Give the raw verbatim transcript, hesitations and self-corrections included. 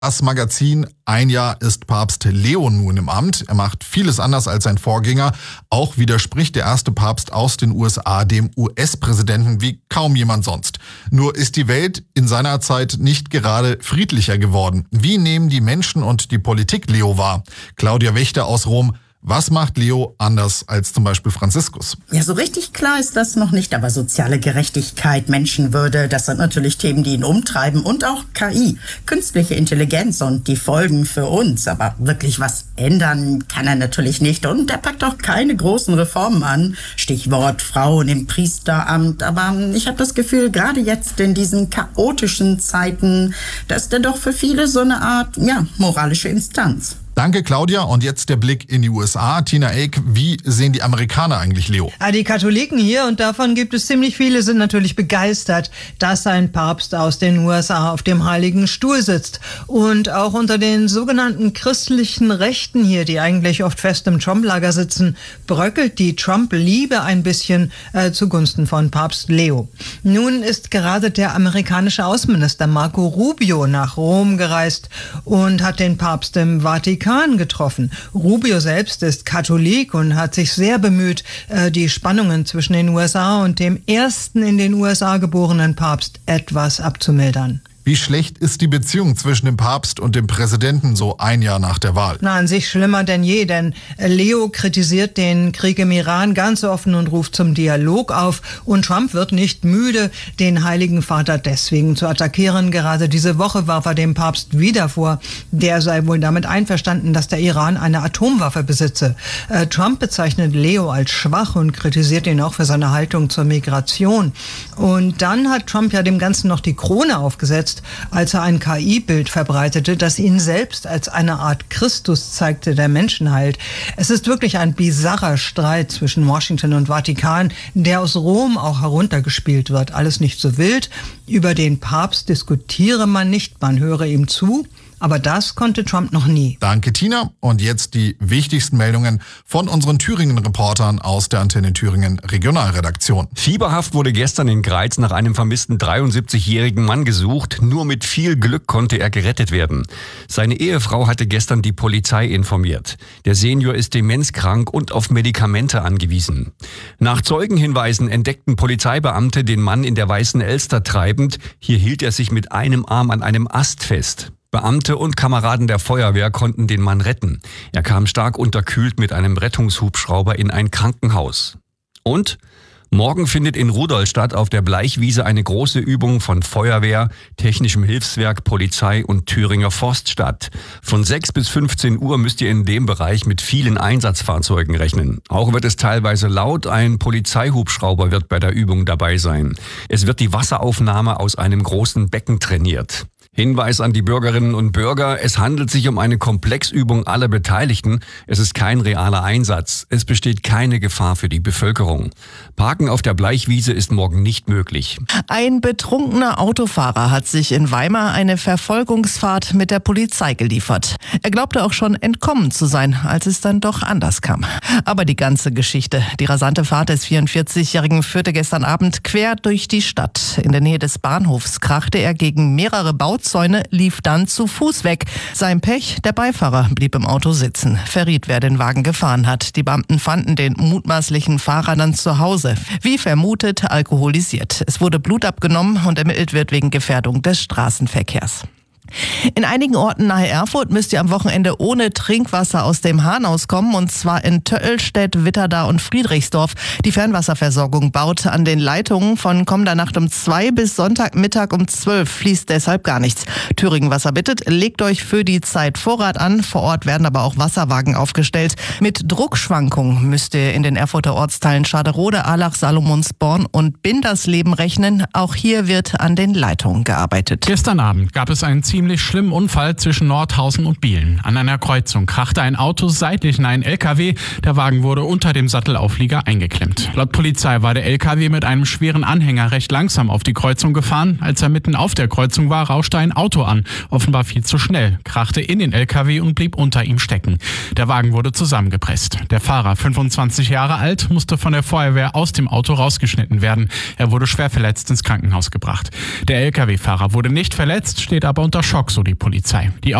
Das Magazin Ein Jahr ist Papst Leo nun im Amt. Er macht vieles anders als sein Vorgänger. Auch widerspricht der erste Papst aus den U S A dem U S-Präsidenten wie kaum jemand sonst. Nur ist die Welt in seiner Zeit nicht gerade friedlicher geworden. Wie nehmen die Menschen und die Politik Leo wahr? Claudia Wächter aus Rom. Was macht Leo anders als zum Beispiel Franziskus? Ja, so richtig klar ist das noch nicht, aber soziale Gerechtigkeit, Menschenwürde, das sind natürlich Themen, die ihn umtreiben, und auch K I, künstliche Intelligenz und die Folgen für uns. Aber wirklich was ändern kann er natürlich nicht, und er packt auch keine großen Reformen an. Stichwort Frauen im Priesteramt. Aber ich habe das Gefühl, gerade jetzt in diesen chaotischen Zeiten, da ist er doch für viele so eine Art, ja, moralische Instanz. Danke, Claudia. Und jetzt der Blick in die U S A. Tina Eck, wie sehen die Amerikaner eigentlich Leo? Ja, die Katholiken hier, und davon gibt es ziemlich viele, sind natürlich begeistert, dass ein Papst aus den U S A auf dem Heiligen Stuhl sitzt. Und auch unter den sogenannten christlichen Rechten hier, die eigentlich oft fest im Trump-Lager sitzen, bröckelt die Trump-Liebe ein bisschen äh, zugunsten von Papst Leo. Nun ist gerade der amerikanische Außenminister Marco Rubio nach Rom gereist und hat den Papst im Vatikan getroffen. Rubio selbst ist Katholik und hat sich sehr bemüht, die Spannungen zwischen den U S A und dem ersten in den U S A geborenen Papst etwas abzumildern. Wie schlecht ist die Beziehung zwischen dem Papst und dem Präsidenten so ein Jahr nach der Wahl? Na, an sich schlimmer denn je, denn Leo kritisiert den Krieg im Iran ganz offen und ruft zum Dialog auf. Und Trump wird nicht müde, den Heiligen Vater deswegen zu attackieren. Gerade diese Woche warf er dem Papst wieder vor, der sei wohl damit einverstanden, dass der Iran eine Atomwaffe besitze. Äh, Trump bezeichnet Leo als schwach und kritisiert ihn auch für seine Haltung zur Migration. Und dann hat Trump ja dem Ganzen noch die Krone aufgesetzt, als er ein K I-Bild verbreitete, das ihn selbst als eine Art Christus zeigte, der Menschen heilt. Es ist wirklich ein bizarrer Streit zwischen Washington und Vatikan, der aus Rom auch heruntergespielt wird. Alles nicht so wild. Über den Papst diskutiere man nicht, man höre ihm zu. Aber das konnte Trump noch nie. Danke, Tina. Und jetzt die wichtigsten Meldungen von unseren Thüringen-Reportern aus der Antenne Thüringen Regionalredaktion. Fieberhaft wurde gestern in Greiz nach einem vermissten dreiundsiebzigjährigen Mann gesucht. Nur mit viel Glück konnte er gerettet werden. Seine Ehefrau hatte gestern die Polizei informiert. Der Senior ist demenzkrank und auf Medikamente angewiesen. Nach Zeugenhinweisen entdeckten Polizeibeamte den Mann in der Weißen Elster treibend. Hier hielt er sich mit einem Arm an einem Ast fest. Beamte und Kameraden der Feuerwehr konnten den Mann retten. Er kam stark unterkühlt mit einem Rettungshubschrauber in ein Krankenhaus. Und morgen findet in Rudolstadt auf der Bleichwiese eine große Übung von Feuerwehr, Technischem Hilfswerk, Polizei und Thüringer Forst statt. Von sechs bis fünfzehn Uhr müsst ihr in dem Bereich mit vielen Einsatzfahrzeugen rechnen. Auch wird es teilweise laut, ein Polizeihubschrauber wird bei der Übung dabei sein. Es wird die Wasseraufnahme aus einem großen Becken trainiert. Hinweis an die Bürgerinnen und Bürger, es handelt sich um eine Komplexübung aller Beteiligten. Es ist kein realer Einsatz. Es besteht keine Gefahr für die Bevölkerung. Parken auf der Bleichwiese ist morgen nicht möglich. Ein betrunkener Autofahrer hat sich in Weimar eine Verfolgungsfahrt mit der Polizei geliefert. Er glaubte auch schon entkommen zu sein, als es dann doch anders kam. Aber die ganze Geschichte, die rasante Fahrt des vierundvierzigjährigen führte gestern Abend quer durch die Stadt. In der Nähe des Bahnhofs krachte er gegen mehrere Bauzäune, lief dann zu Fuß weg. Sein Pech, der Beifahrer blieb im Auto sitzen, verriet, wer den Wagen gefahren hat. Die Beamten fanden den mutmaßlichen Fahrer dann zu Hause. Wie vermutet, alkoholisiert. Es wurde Blut abgenommen und ermittelt wird wegen Gefährdung des Straßenverkehrs. In einigen Orten nahe Erfurt müsst ihr am Wochenende ohne Trinkwasser aus dem Hahn auskommen, und zwar in Töllstedt, Witterda und Friedrichsdorf. Die Fernwasserversorgung baut an den Leitungen. Von kommender Nacht um zwei bis Sonntagmittag um zwölf fließt deshalb gar nichts. Thüringen Wasser bittet, legt euch für die Zeit Vorrat an. Vor Ort werden aber auch Wasserwagen aufgestellt. Mit Druckschwankungen müsst ihr in den Erfurter Ortsteilen Schaderode, Allach, Salomonsborn und Bindersleben rechnen. Auch hier wird an den Leitungen gearbeitet. Gestern Abend gab es einen ziemlich schlimmen Unfall zwischen Nordhausen und Bielen. An einer Kreuzung krachte ein Auto seitlich in einen L K W. Der Wagen wurde unter dem Sattelauflieger eingeklemmt. Laut Polizei war der L K W mit einem schweren Anhänger recht langsam auf die Kreuzung gefahren. Als er mitten auf der Kreuzung war, rauschte ein Auto an. Offenbar viel zu schnell, krachte in den L K W und blieb unter ihm stecken. Der Wagen wurde zusammengepresst. Der Fahrer, fünfundzwanzig Jahre alt, musste von der Feuerwehr aus dem Auto rausgeschnitten werden. Er wurde schwer verletzt ins Krankenhaus gebracht. Der L K W-Fahrer wurde nicht verletzt, steht aber unter Schock, so die Polizei. Die